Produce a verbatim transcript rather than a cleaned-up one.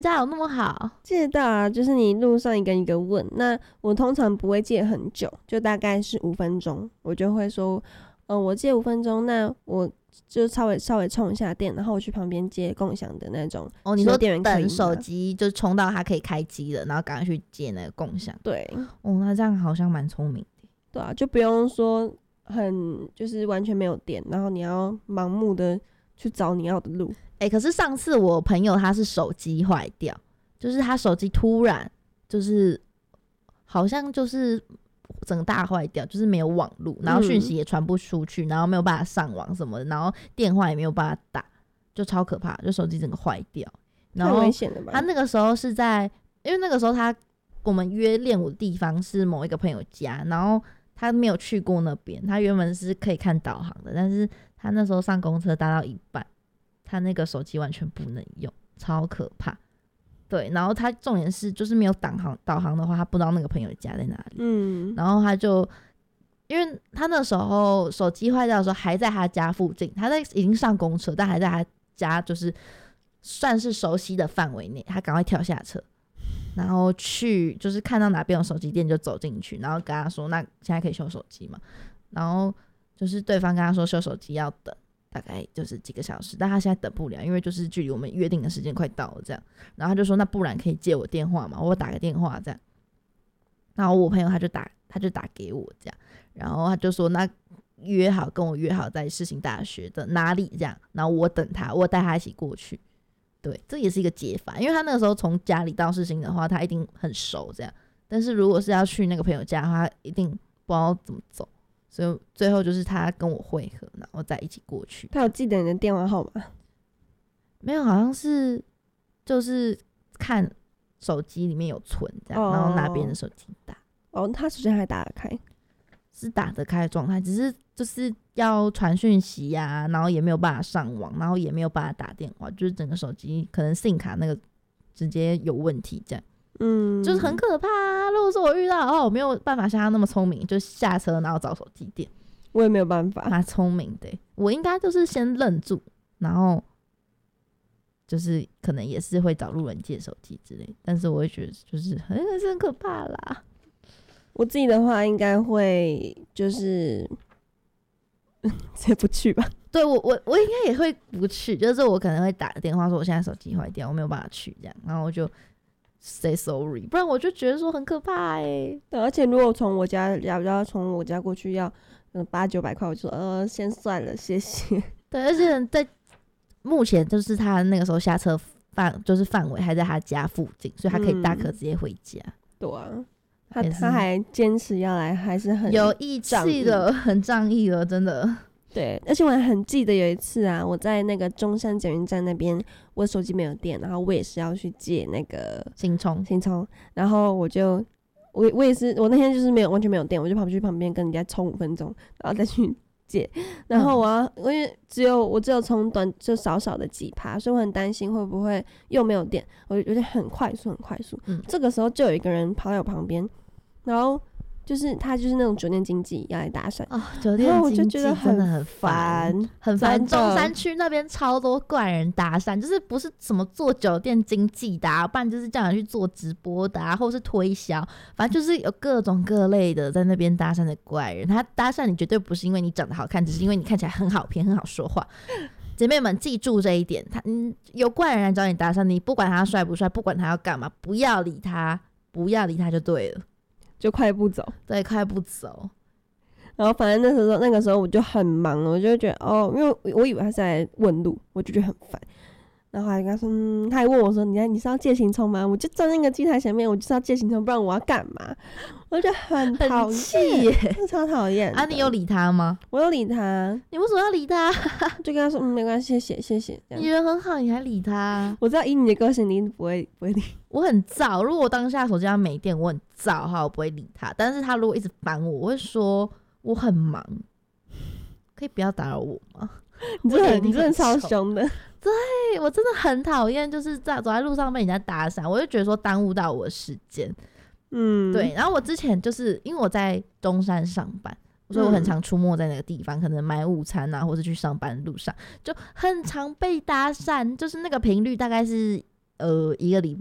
家有那么好？ 借到啊，就是你路上一个一个问，那我通常不会借很久，就大概是五分钟，我就会说，呃，我借五分钟，那我就稍微稍微充一下电，然后我去旁边接共享的那种。 哦，你说等手机就充到它可以开机了，然后赶快去接那个共享。 对， 哦，那这样好像蛮聪明的。 对啊，就不用说很就是完全没有电，然后你要盲目的去找你要的路。 哎、欸，可是上次我朋友他是手机坏掉，就是他手机突然就是好像就是整个大坏掉，就是没有网路，然后讯息也传不出去，然后没有办法上网什么的，然后电话也没有办法打，就超可怕，就手机整个坏掉。然后太危险了吧？ 他那个时候是在，因为那个时候他我们约练舞的地方是某一个朋友家，然后他没有去过那边，他原本是可以看导航的，但是他那时候上公车搭到一半，他那个手机完全不能用，超可怕。对，然后他重点是就是没有导航，导航的话他不知道那个朋友家在哪里。嗯，然后他就因为他那时候手机坏掉的时候还在他家附近，他在已经上公车，但还在他家就是算是熟悉的范围内，他赶快跳下车，然后去就是看到哪边有手机店就走进去，然后跟他说那现在可以修手机嘛，然后就是对方跟他说修手机要等大概就是几个小时，但他现在等不了，因为就是距离我们约定的时间快到了这样，然后他就说那不然可以借我电话嘛，我打个电话这样，然后我朋友他就打他就打给我这样，然后他就说那约好跟我约好在世新大学的哪里这样，然后我等他，我带他一起过去。对，这也是一个解法，因为他那个时候从家里到世新的话他一定很熟这样，但是如果是要去那个朋友家的话他一定不知道怎么走，所以最后就是他跟我会合，然后再一起过去。 他有记得你的电话号码？ 没有，好像是就是看手机里面有存这样，哦、然后拿别人的手机打。 哦，他手机还打得开？ 是打得开的状态，只是就是要传讯息啊，然后也没有办法上网，然后也没有办法打电话，就是整个手机可能 SIM 卡那个直接有问题这样。嗯，就是很可怕啊。如果说我遇到的话，我没有办法像他那么聪明，就下车然后找手机店。 我也没有办法， 蛮聪明的。我应该就是先愣住，然后就是可能也是会找路人借手机之类，但是我会觉得就是很是很可怕啦。 我自己的话应该会就是直接不去吧。 对，我我我应该也会不去，就是我可能会打个电话说我现在手机坏掉，我没有办法去这样，然后我就 say sorry， 不然我就觉得说很可怕哎、欸。 对，而且如果从我家要要从我家过去要嗯八九百块，我就说呃先算了，谢谢。 对，而且在目前就是他那个时候下车范就是范围还在他家附近，所以他可以大可直接回家。嗯、 对啊。他他还坚持要来，还是很有义气的，很仗义的，真的。 对，而且我还很记得有一次啊，我在那个中山捷运站那边，我手机没有电，然后我也是要去借那个新充， 新充，然后我就我我也是，我那天就是没有完全没有电，我就跑去旁边跟人家充五分钟，然后再去借。然后我要、嗯、因为只有我只有充短就少少的几趴，所以我很担心会不会又没有电，我有点很快速很快速。嗯，这个时候就有一个人跑在我旁边。然后就是他就是那种酒店经济要来搭讪啊，酒店经济真的很烦，很烦。中山区那边超多怪人搭讪，就是不是什么做酒店经济的、啊，不然就是叫人去做直播的、啊，或是推销，反正就是有各种各类的在那边搭讪的怪人。他搭讪你绝对不是因为你长得好看，只是因为你看起来很好骗、很好说话。姐妹们记住这一点，他嗯有怪人来找你搭讪，你不管他帅不帅，不管他要干嘛，不要理他，不要理他就对了。 就快步走， 对，快步走。 然后反正那时候那个时候我就很忙，我就觉得哦，因为我以为他是在问路，我就觉得很烦。然后还跟他说，嗯，他还问我说：“你你是要借行充吗？”我就站那个机台前面，我就是要借行充，不然我要干嘛？我就很讨厌耶，超讨厌。 啊，你有理他吗？ 我有理他。 你为什么要理他？ 就跟他说：“嗯，没关系，谢谢谢谢。” 你人很好，你还理他？ 我知道以你的个性，你不会不会理。 我很燥，如果我当下手机上没电，我很燥哈，我不会理他。但是他如果一直烦我，我会说我很忙，可以不要打扰我吗？ 你真的你真的超凶的。 对，我真的很讨厌，就是在走在路上被人家搭讪，我就觉得说耽误到我的时间。嗯，对。然后我之前就是因为我在中山上班，所以我很常出没在那个地方，嗯、可能买午餐啊，或是去上班的路上，就很常被搭讪，就是那个频率大概是呃一个礼